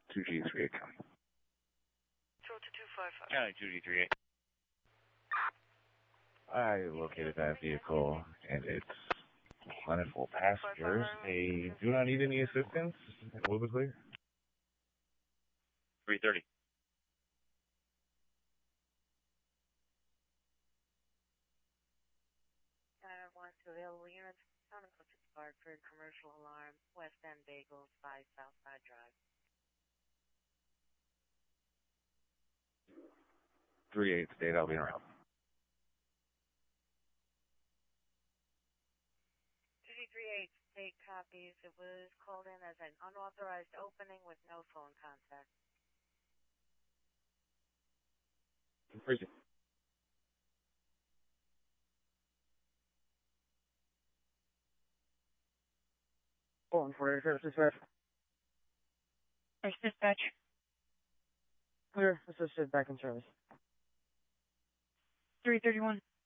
2G38 County. 20255. County 2G38. I located that vehicle, and it's planted full passengers. They do not need any assistance. We'll be clear. 330. I want to available units. County Coach's Hartford, commercial alarm, West End Bagels, 5 Southside Drive. 38 state, I'll be around. 2G38 state copies. It was called in as an unauthorized opening with no phone contact. Freezing. Pulling for First Dispatch. First Dispatch. Clear. Assisted back in service. 331.